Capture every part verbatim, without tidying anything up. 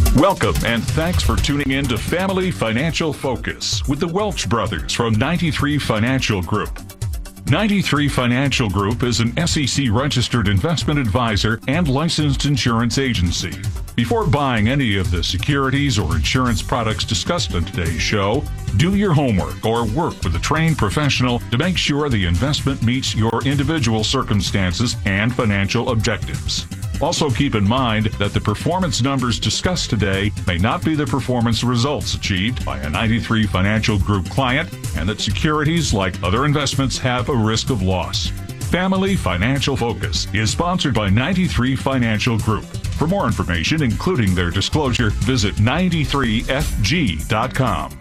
Welcome and thanks for tuning in to Family Financial Focus with the Welch Brothers from ninety-three Financial Group. ninety-three Financial Group is an S E C-registered investment advisor and licensed insurance agency. Before buying any of the securities or insurance products discussed on today's show, do your homework or work with a trained professional to make sure the investment meets your individual circumstances and financial objectives. Also keep in mind that the performance numbers discussed today may not be the performance results achieved by a ninety-three Financial Group client, and that securities, like other investments, have a risk of loss. Family Financial Focus is sponsored by ninety-three Financial Group. For more information, including their disclosure, visit ninety-three F G dot com.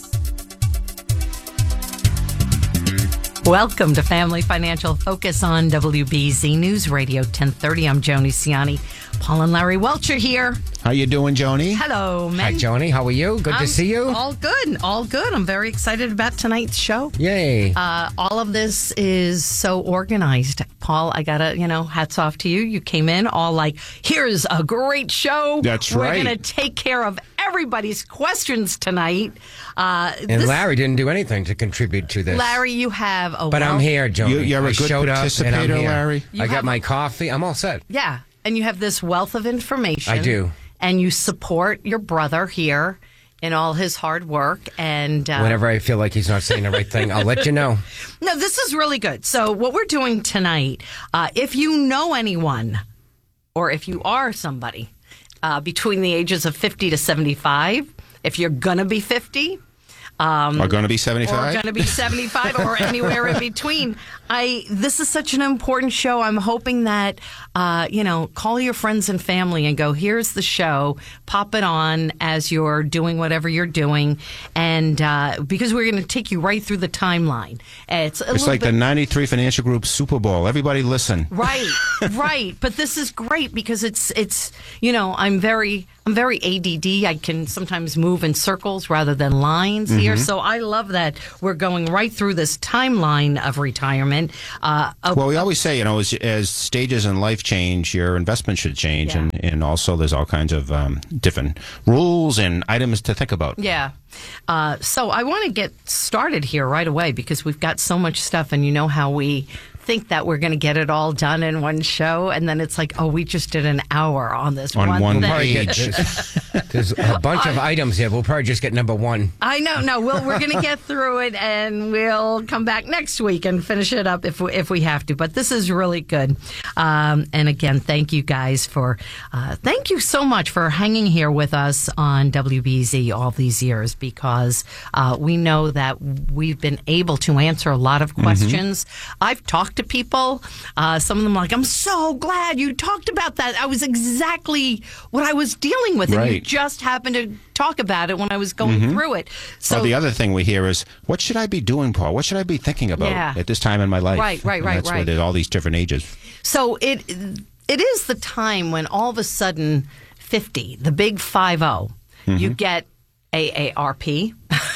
Welcome to Family Financial Focus on W B Z News Radio ten thirty. I'm Joni Ciani. Paul and Larry Welch are here. How you doing, Joni? Hello, man. Hi, Joni. How are you? Good I'm to see you. All good. All good. I'm very excited about tonight's show. Yay. Uh, all of this is so organized. Paul, I got to, you know, hats off to you. You came in all like, here's a great show. That's We're right. We're going to take care of everybody's questions tonight. Uh, and this, Larry didn't do anything to contribute to this. Larry, you have a But wealth- I'm here, Joni. You- you're a I good showed up and I'm participator, here. Larry. You I got have my a- coffee. I'm all set. Yeah. And you have this wealth of information. I do. And you support your brother here in all his hard work. And uh, Whenever I feel like he's not saying the right thing, I'll let you know. no, this is really good. So what we're doing tonight, uh, if you know anyone or if you are somebody uh, between the ages of fifty to seventy-five, if you're going to be fifty... Um, Are going to be or seventy-five? going to be seventy-five or anywhere in between. I this is such an important show. I'm hoping that uh, you know, call your friends and family and go, here's the show, pop it on as you're doing whatever you're doing, and uh, because we're going to take you right through the timeline. It's a It's little like bit, the ninety-three Financial Group Super Bowl. Everybody listen. right, right. But this is great because it's it's you know, I'm very I'm very A D D. I can sometimes move in circles rather than lines Mm-hmm. here. So I love that we're going right through this timeline of retirement. Uh, of, Well, we always say, you know, as, as stages in life change, your investment should change. Yeah. And, and also there's all kinds of um, different rules and items to think about. yeah. Uh, so I want to get started here right away because we've got so much stuff, and you know how we think that we're going to get it all done in one show, and then it's like, oh, we just did an hour on this On one, one thing. Probably get, there's, there's a bunch of items here. We'll probably just get number one. I know. No, we'll, we're going to get through it, and we'll come back next week and finish it up if we, if we have to. But this is really good. Um, and again, thank you guys for, uh, thank you so much for hanging here with us on W B Z all these years, because uh, we know that we've been able to answer a lot of questions. Mm-hmm. I've talked to people, uh, some of them are like, I'm so glad you talked about that. I was exactly what I was dealing with, and you Right. just happened to talk about it when I was going Mm-hmm. through it. So Well, the other thing we hear is, what should I be doing, Paul? What should I be thinking about Yeah. at this time in my life? Right, right, And right, that's where right. there's all these different ages. So it it is the time when all of a sudden fifty, the big five oh, Mm-hmm. you get A A R P.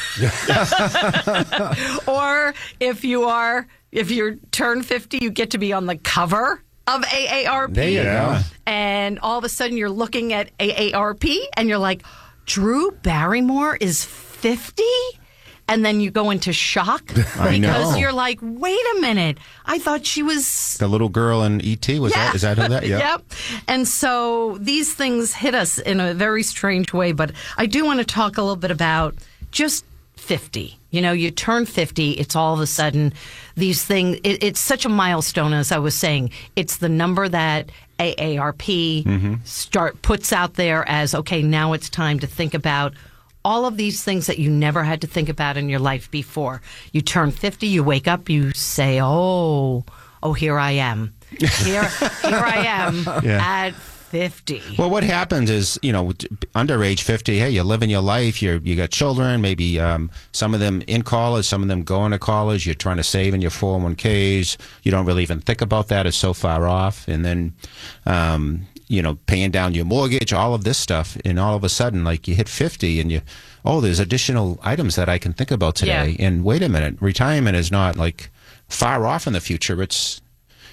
Or if you are if you turn fifty, you get to be on the cover of A A R P. There you Yeah. go. And all of a sudden you're looking at A A R P and you're like, Drew Barrymore is fifty? And then you go into shock I because know. you're like, wait a minute, I thought she was The little girl in E T, was that? Is that who that? Yeah. Yep. And so these things hit us in a very strange way. But I do want to talk a little bit about just fifty. You know, you turn fifty, it's all of a sudden these things, it, it's such a milestone, as I was saying. It's the number that A A R P Mm-hmm. start puts out there as, okay, now it's time to think about all of these things that you never had to think about in your life before. You turn fifty, you wake up, you say, oh, oh, here I am. Here, here I am Yeah. at fifty. Well, what happens is, you know, under age fifty, hey, you're living your life. You're you got children, maybe um, some of them in college, some of them going to college. You're trying to save in your four oh one k's. You don't really even think about that. It's so far off. And then, um, you know, paying down your mortgage, all of this stuff. And all of a sudden, like you hit fifty and you, oh, there's additional items that I can think about today. Yeah. And wait a minute, retirement is not like far off in the future. It's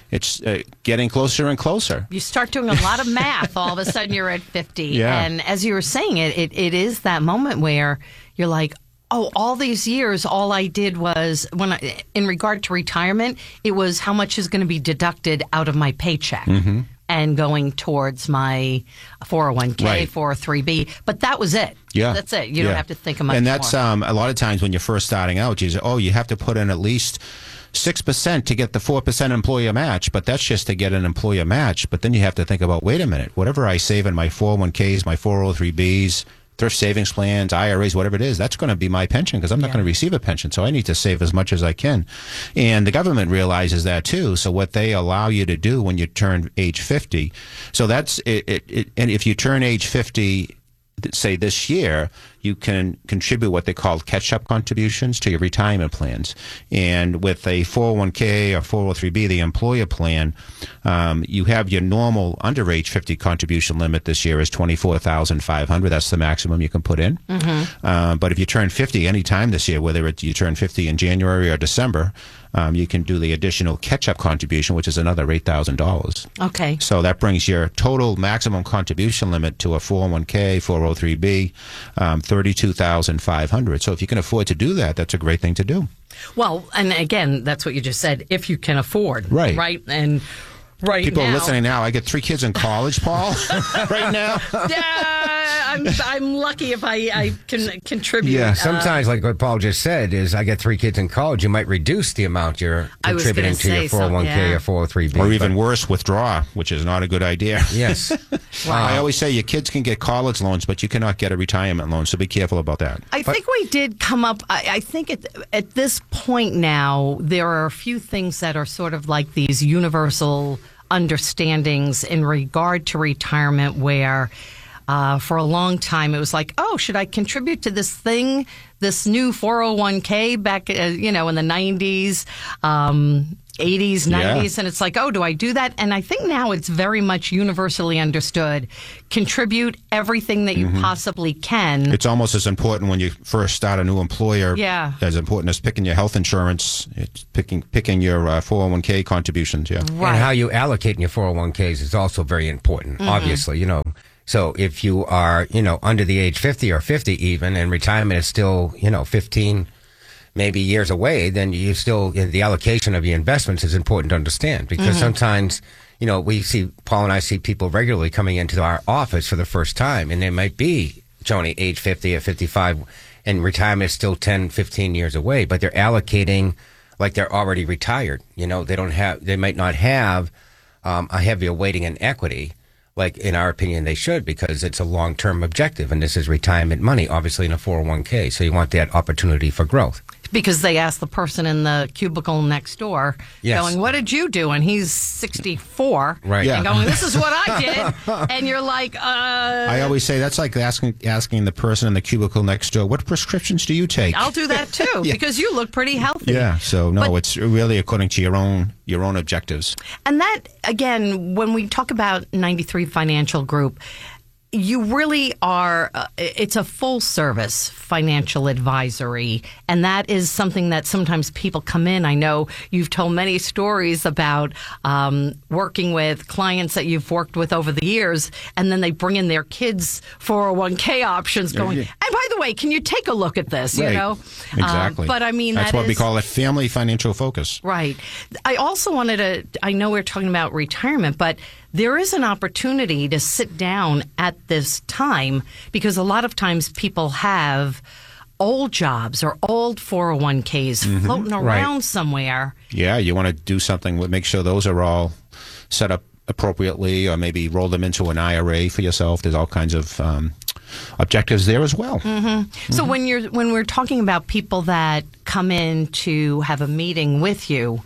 it's uh, getting closer and closer. You start doing a lot of math, all of a sudden you're at fifty. Yeah. And as you were saying it, it, it is that moment where you're like, oh, all these years, all I did was, when I, in regard to retirement, it was how much is going to be deducted out of my paycheck. Mm-hmm. And going towards my four oh one k, Right. four oh three b. But that was it. Yeah. That's it. You Yeah. don't have to think of much And that's more. um, a lot of times when you're first starting out, you say, oh, you have to put in at least six percent to get the four percent employer match, but that's just to get an employer match. But then you have to think about, wait a minute, whatever I save in my four oh one k's, my four oh three b's, thrift savings plans, I R As, whatever it is, that's going to be my pension because I'm not Yeah. going to receive a pension. So I need to save as much as I can. And the government realizes that too. So what they allow you to do when you turn age fifty, so that's it, it, it and if you turn age fifty, say this year, you can contribute what they call catch-up contributions to your retirement plans. And with a four oh one k or four oh three b, the employer plan, um, you have your normal under age fifty contribution limit this year is twenty-four thousand five hundred dollars. That's the maximum you can put in. Mm-hmm. Uh, but if you turn fifty any time this year, whether it, you turn fifty in January or December, um, you can do the additional catch-up contribution, which is another eight thousand dollars. Okay. So that brings your total maximum contribution limit to a four oh one k, four oh three b, um, thirty-two thousand five hundred dollars. So if you can afford to do that, that's a great thing to do. Well, and again, that's what you just said, if you can afford. Right. Right? And right People now, are listening now. I get three kids in college, Paul, right now. Yeah, I'm, I'm lucky if I, I can contribute. Yeah, Uh, sometimes, like what Paul just said, is I get three kids in college, you might reduce the amount you're I was contributing gonna to your say so, four oh one k yeah. or four oh three b. Or even worse, withdraw, which is not a good idea. Yes. I always say your kids can get college loans, but you cannot get a retirement loan, so be careful about that. I think we did come up. I, I think at, at this point now, there are a few things that are sort of like these universal understandings in regard to retirement where uh, for a long time it was like, oh, should I contribute to this thing, this new four oh one k back, uh, you know, in the nineties, um, eighties, nineties, Yeah. and it's like, oh, do I do that? And I think now it's very much universally understood. Contribute everything that you possibly can. It's almost as important when you first start a new employer. Yeah. As important as picking your health insurance. It's picking picking your uh, four oh one k contributions. Yeah. Right. And how you allocate in your four oh one k's is also very important, Mm-hmm. obviously, you know. So if you are, you know, under the age fifty or fifty even, and retirement is still, you know, fifteen maybe years away, then you still, the allocation of your investments is important to understand because Mm-hmm. sometimes, you know, we see, Paul and I see people regularly coming into our office for the first time, and they might be, Joni, age fifty or fifty-five, and retirement is still ten, fifteen years away, but they're allocating like they're already retired. You know, they don't have, they might not have um, a heavier weighting in equity, like in our opinion they should, because it's a long-term objective, and this is retirement money, obviously in a four oh one k, so you want that opportunity for growth. Because they asked the person in the cubicle next door, Yes. going, what did you do? And he's sixty-four. Right. Yeah. And going, this is what I did. And you're like, uh. I always say that's like asking asking the person in the cubicle next door, what prescriptions do you take? I'll do that too, Yeah. because you look pretty healthy. Yeah. So no, But- it's really according to your own your own objectives. And that, again, when we talk about ninety-three Financial Group, you really are, uh, it's a full service financial advisory. And that is something that sometimes people come in. I know you've told many stories about um, working with clients that you've worked with over the years, and then they bring in their kids' four oh one k options going, Yeah. and by the way, can you take a look at this? You Right. know? Exactly. Um, but I mean, that's that what we is- call it, family financial focus. Right. I also wanted to, I know we're talking about retirement, but there is an opportunity to sit down at this time because a lot of times people have old jobs or old four oh one k's floating around somewhere. Yeah, you want to do something with make sure those are all set up appropriately, or maybe roll them into an I R A for yourself. There's all kinds of um, objectives there as well. So when you're when we're talking about people that come in to have a meeting with you,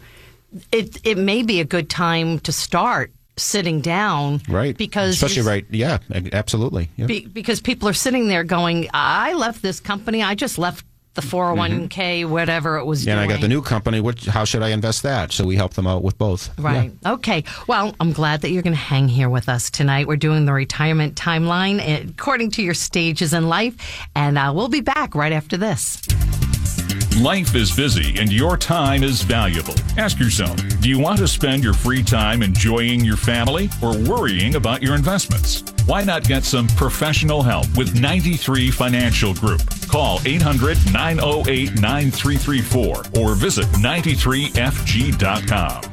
it it may be a good time to start sitting down, Right. Because especially you're- right. Yeah, absolutely. Yeah. Be, because people are sitting there going, I left this company. I just left the four oh one k, whatever it was Yeah, and doing. I got the new company. What? How should I invest that? So we help them out with both. Right. Okay. Well, I'm glad that you're going to hang here with us tonight. We're doing the retirement timeline according to your stages in life. And uh, we'll be back right after this. Life is busy and your time is valuable. Ask yourself, do you want to spend your free time enjoying your family or worrying about your investments? Why not get some professional help with ninety-three Financial Group? Call eight hundred, nine oh eight, nine three three four or visit ninety-three F G dot com.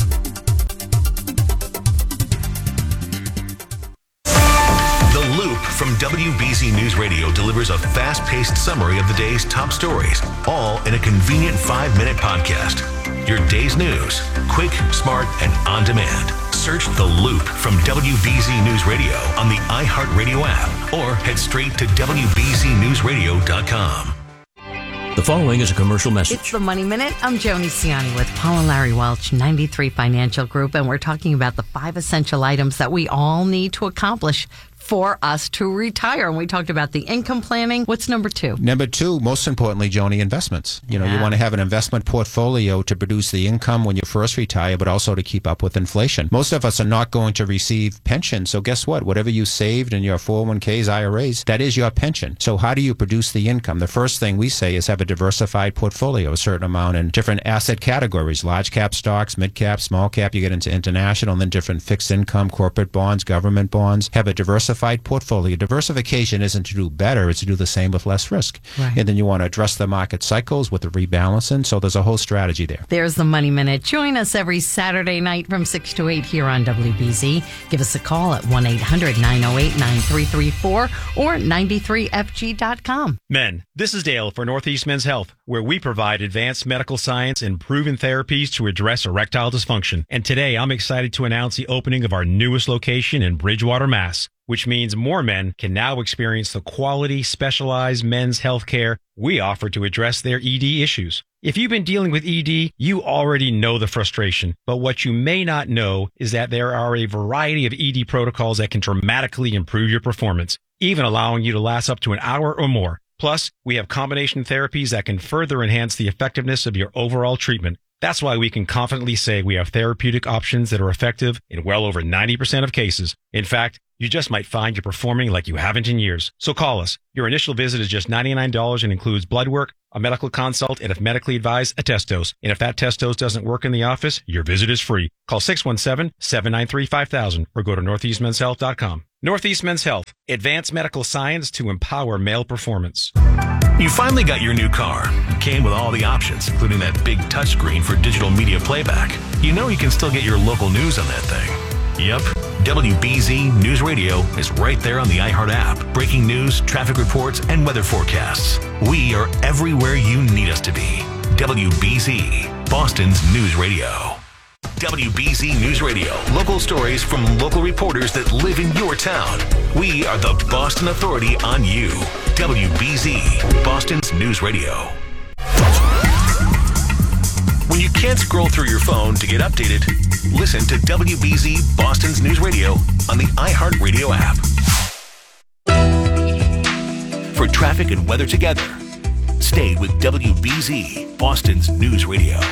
The Loop from W B Z News Radio delivers a fast-paced summary of the day's top stories, all in a convenient five-minute podcast. Your day's news, quick, smart, and on demand. Search The Loop from W B Z News Radio on the iHeartRadio app or head straight to W B Z news radio dot com. The following is a commercial message. It's the Money Minute. I'm Joni Ciani with Paul and Larry Welch, ninety-three Financial Group, and we're talking about the five essential items that we all need to accomplish for us to retire. And we talked about the income planning. What's number two? Number two, most importantly, Joni, investments. You know, Yeah. you want to have an investment portfolio to produce the income when you first retire, but also to keep up with inflation. Most of us are not going to receive pension. So guess what? Whatever you saved in your four oh one k's, I R As, that is your pension. So how do you produce the income? The first thing we say is have a diversified portfolio, a certain amount in different asset categories, large cap stocks, mid cap, small cap. You get into international and then different fixed income, corporate bonds, government bonds. Have a diversified portfolio. Diversification isn't to do better, it's to do the same with less risk. Right. And then you want to address the market cycles with the rebalancing. So there's a whole strategy there. There's the Money Minute. Join us every Saturday night from six to eight here on W B Z. Give us a call at one eight hundred, nine oh eight, nine three three four or ninety-three F G dot com. Men, this is Dale for Northeast Men's Health, where we provide advanced medical science and proven therapies to address erectile dysfunction. And today I'm excited to announce the opening of our newest location in Bridgewater, Mass., which means more men can now experience the quality, specialized men's health care we offer to address their E D issues. If you've been dealing with E D, you already know the frustration. But what you may not know is that there are a variety of E D protocols that can dramatically improve your performance, even allowing you to last up to an hour or more. Plus, we have combination therapies that can further enhance the effectiveness of your overall treatment. That's why we can confidently say we have therapeutic options that are effective in well over ninety percent of cases. In fact, you just might find you're performing like you haven't in years. So call us. Your initial visit is just ninety-nine dollars and includes blood work, a medical consult, and if medically advised, a test dose. And if that test dose doesn't work in the office, your visit is free. Call six one seven, seven nine three, five thousand or go to northeast men's health dot com. Northeast Men's Health, advanced medical science to empower male performance. You finally got your new car. It came with all the options, including that big touchscreen for digital media playback. You know you can still get your local news on that thing. Yep. W B Z News Radio is right there on the iHeart app. Breaking news, traffic reports, and weather forecasts. We are everywhere you need us to be. W B Z, Boston's news radio. W B Z News Radio. Local stories from local reporters that live in your town. We are the Boston Authority on you. W B Z, Boston's news radio. When you can't scroll through your phone to get updated, listen to W B Z Boston's News Radio on the iHeartRadio app. For traffic and weather together, stay with W B Z Boston's News Radio.